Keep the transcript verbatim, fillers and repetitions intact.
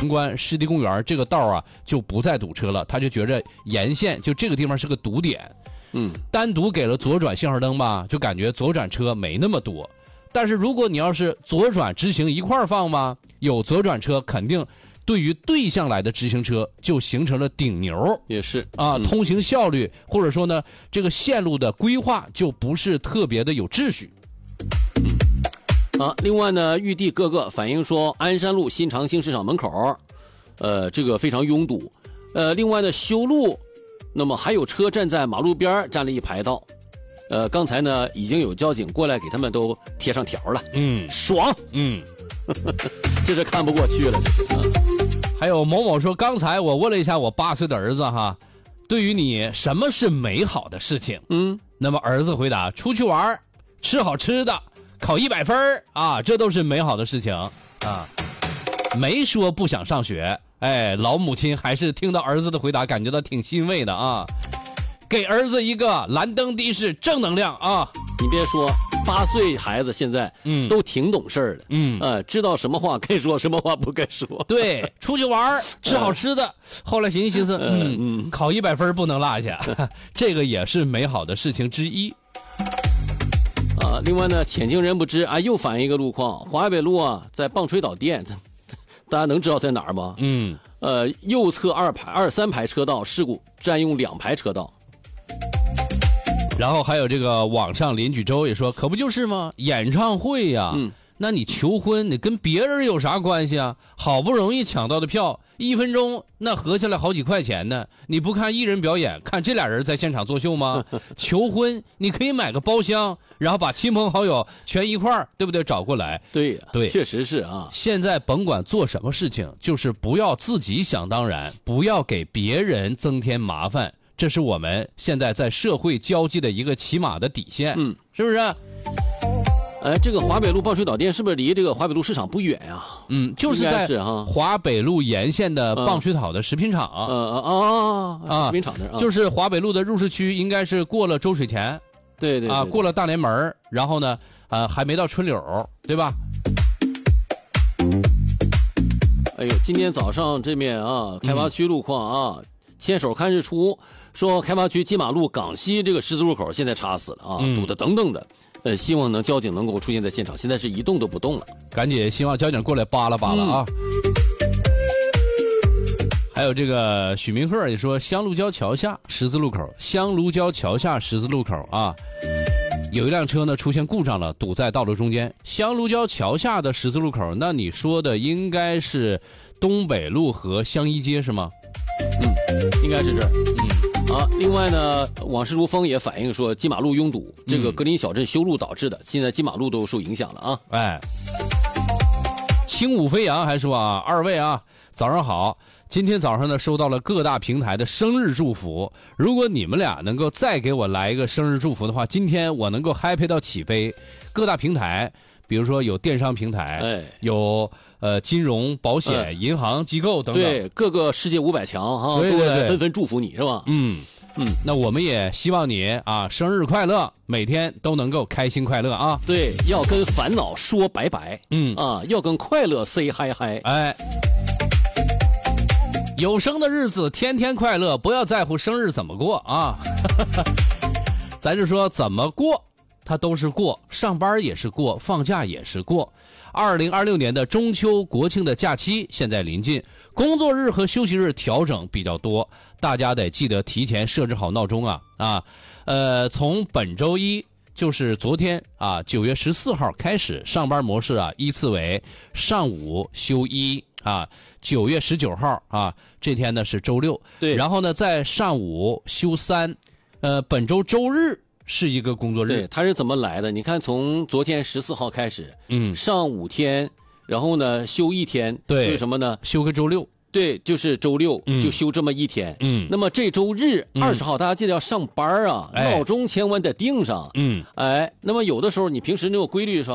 城关、湿地公园这个道啊就不再堵车了，他就觉着沿线就这个地方是个堵点。 嗯， 单独给了左转信号灯吧，就感觉左转车没那么多。但是如果你要是左转直行一块儿放嘛，有左转车肯定对于对向来的直行车就形成了顶牛， 也是啊， 嗯、 通行效率或者说呢这个线路的规划就不是特别的有秩序。 嗯，啊，另外呢，玉帝哥哥反映说，鞍山路新长兴市场门口，呃，这个非常拥堵。呃，另外呢，修路。那么还有车站在马路边站了一排道，呃，刚才呢已经有交警过来给他们都贴上条了， 嗯， 爽， 嗯， 这是看不过去了。嗯、 还有某某说，刚才我问了一下我八岁的儿子哈，对于你什么是美好的事情？ 嗯， 那么儿子回答：出去玩，吃好吃的，考一百分啊，这都是美好的事情啊，没说不想上学。哎，老母亲还是听到儿子的回答感觉到挺欣慰的啊，给儿子一个蓝灯的士正能量啊！ 你别说，八岁孩子现在嗯都挺懂事儿的， 嗯呃，知道什么话该说，什么话不该说。 对，出去玩吃好吃的，后来寻思寻思，嗯嗯，考一百分不能落下，这个也是美好的事情之一。 啊，另外呢，浅经人不知啊，又反映一个路况，华海北路啊，在棒槌岛店。大家能知道在哪儿吗？ 嗯， 呃，右侧二排、二三排车道事故，占用两排车道。 然后还有这个网上邻居周也说，可不就是吗？演唱会呀、啊，嗯，那你求婚，你跟别人有啥关系啊？好不容易抢到的票，一分钟那合下来好几块钱呢。你不看艺人表演，看这俩人在现场作秀吗？求婚，你可以买个包厢。然后把亲朋好友全一块儿，对不对？找过来， 对对， 确实是啊。 现在甭管做什么事情，就是不要自己想当然，不要给别人增添麻烦，这是我们现在在社会交际的一个起码的底线， 嗯， 是不是？ 哎，这个华北路棒槌岛店是不是离这个华北路市场不远呀？ 嗯，就是在华北路沿线的棒槌岛的食品厂。 嗯啊啊，食品厂那儿， 就是华北路的入市区，应该是过了周水前。 对 对, 对啊，过了大连门，然后呢，呃，还没到春柳，对吧？ 哎呦，今天早上这面啊，开发区路况啊，牵手看日出，说开发区金马路港西这个十字路口现在插死了啊， 嗯、 堵得等等的。呃，希望能交警能够出现在现场，现在是一动都不动了， 赶紧希望交警过来扒拉扒拉啊。嗯、还有这个许明鹤也说，香炉礁桥下十字路口，香炉礁桥下十字路口啊。有一辆车呢出现故障了，堵在道路中间。香炉礁桥下的十字路口，那你说的应该是东北路和香一街是吗？ 嗯，应该是这儿。嗯，啊，另外呢，往事如风也反映说金马路拥堵，这个格林小镇修路导致的，现在金马路都受影响了啊。 哎，轻舞飞扬还说啊，二位啊，早上好。今天早上呢，收到了各大平台的生日祝福。如果你们俩能够再给我来一个生日祝福的话，今天我能够 happy 到起飞。各大平台，比如说有电商平台， 哎， 有呃金融、保险、哎、银行机构等等， 对，各个世界五百强哈， 对对对， 都来纷纷祝福你是吧？ 嗯嗯，那我们也希望你啊，生日快乐，每天都能够开心快乐啊。 对，要跟烦恼说拜拜， 嗯啊，要跟快乐 say hi hi， 哎。有生的日子天天快乐，不要在乎生日怎么过啊。咱就说怎么过它都是过，上班也是过，放假也是过。二零二六年的中秋国庆的假期现在临近，工作日和休息日调整比较多，大家得记得提前设置好闹钟啊啊。呃从本周一就是昨天啊九月十四号开始，上班模式啊依次为上午休一啊，九月十九号啊，这天呢是周六， 对， 然后呢在上午休三，呃，本周周日是一个工作日。 对，它是怎么来的？你看，从昨天十四号开始， 嗯， 上五天，然后呢休一天， 对， 为什么呢？ 休个周六。 对，就是周六、 嗯、 就休这么一天。 嗯， 那么这周日二十号、嗯，大家记得要上班啊， 哎、 闹钟千万得定上。 嗯， 哎，那么有的时候你平时那个规律上。